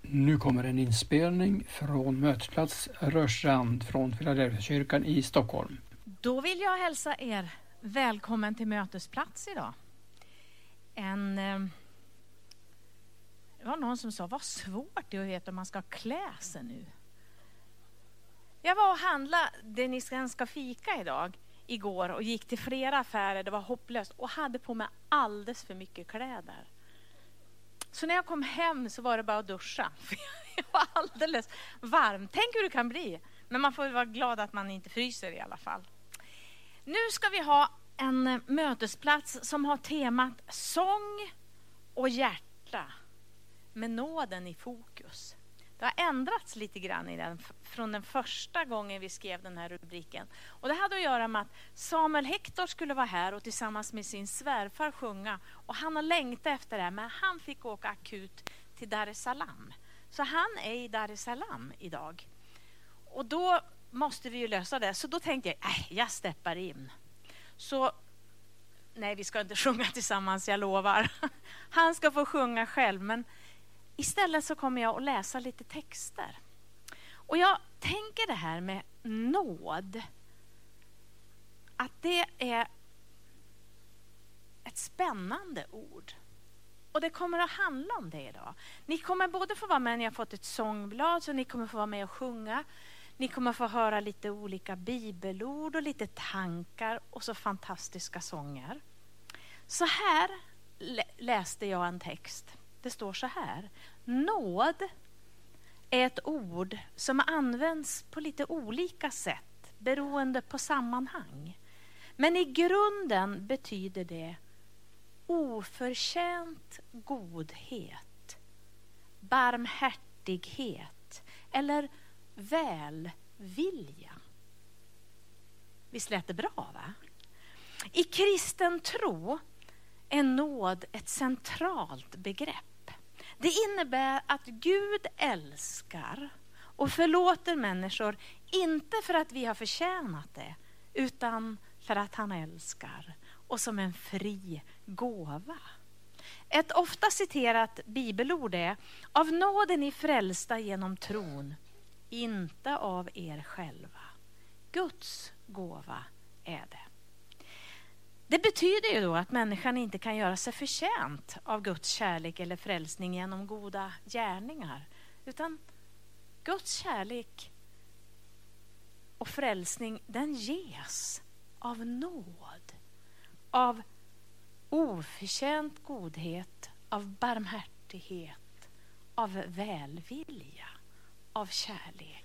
Nu kommer en inspelning från mötesplats Rörstrand från Filadelfiakyrkan i Stockholm. Då vill jag hälsa er välkommen till mötesplats idag. Det var någon som sa, vad svårt det är att veta om man ska klä sig nu. Jag var och handlade det ni ska fika igår och gick till flera affärer, det var hopplöst och hade på mig alldeles för mycket kläder. Så när jag kom hem så var det bara att duscha. För jag var alldeles varm. Tänk hur det kan bli. Men man får vara glad att man inte fryser i alla fall. Nu ska vi ha en mötesplats som har temat sång och hjärta. Med nåden i fokus. Det har ändrats lite grann i den från den första gången vi skrev den här rubriken. Och det hade att göra med att Samuel Hector skulle vara här och tillsammans med sin svärfar sjunga. Och han har längtat efter det här, men han fick åka akut till Dar es Salaam. Så han är i Dar es Salaam idag. Och då måste vi ju lösa det. Så då tänkte jag steppar in. Så nej, vi ska inte sjunga tillsammans, jag lovar. Han ska få sjunga själv, men istället så kommer jag att läsa lite texter. Och jag tänker det här med nåd. Att det är ett spännande ord. Och det kommer att handla om det idag. Ni kommer både få vara med när ni har fått ett sångblad, så ni kommer få vara med och sjunga. Ni kommer få höra lite olika bibelord och lite tankar och så fantastiska sånger. Så här läste jag en text. Det står så här. Nåd är ett ord som används på lite olika sätt beroende på sammanhang. Men i grunden betyder det oförtjänt godhet, barmhärtighet eller välvilja. Visst lät det bra, va? I kristen tro är nåd ett centralt begrepp. Det innebär att Gud älskar och förlåter människor inte för att vi har förtjänat det, utan för att han älskar och som en fri gåva. Ett ofta citerat bibelord är: av nåden är frälsta genom tron, inte av er själva. Guds gåva är det. Det betyder ju då att människan inte kan göra sig förtjänt av Guds kärlek eller frälsning genom goda gärningar. Utan Guds kärlek och frälsning, den ges av nåd. Av oförtjänt godhet, av barmhärtighet, av välvilja, av kärlek.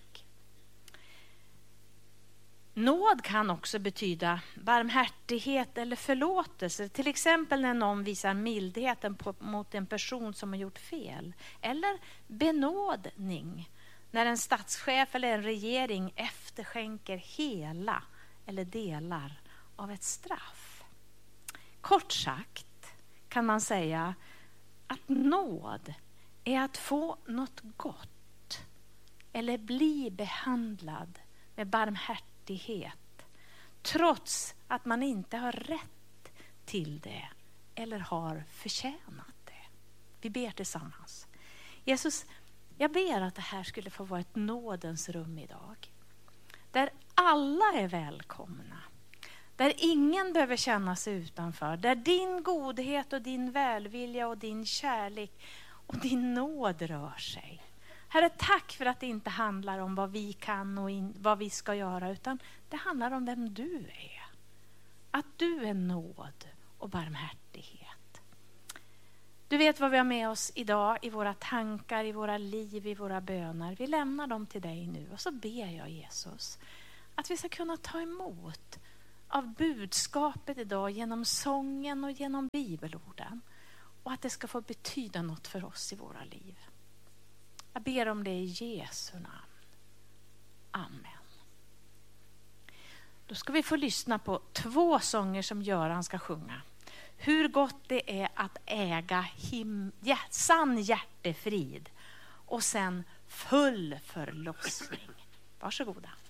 Nåd kan också betyda barmhärtighet eller förlåtelse. Till exempel när någon visar mildheten mot en person som har gjort fel. Eller benådning. När en statschef eller en regering efterskänker hela eller delar av ett straff. Kort sagt kan man säga att nåd är att få något gott. Eller bli behandlad med barmhärtighet. Trots att man inte har rätt till det eller har förtjänat det. Vi ber tillsammans. Jesus, jag ber att det här skulle få vara ett nådens rum idag. Där alla är välkomna. Där ingen behöver känna sig utanför. Där din godhet och din välvilja och din kärlek och din nåd rör sig. Herre, tack för att det inte handlar om vad vi kan och vad vi ska göra, utan det handlar om vem du är. Att du är nåd och barmhärtighet. Du vet vad vi har med oss idag i våra tankar, i våra liv, i våra böner. Vi lämnar dem till dig nu och så ber jag Jesus att vi ska kunna ta emot av budskapet idag genom sången och genom bibelorden. Och att det ska få betyda något för oss i våra liv. Jag ber om det i Jesu namn. Amen. Då ska vi få lyssna på 2 sånger som Göran ska sjunga. Hur gott det är att äga sann hjärtefrid. Och sen full förlossning. Varsågoda.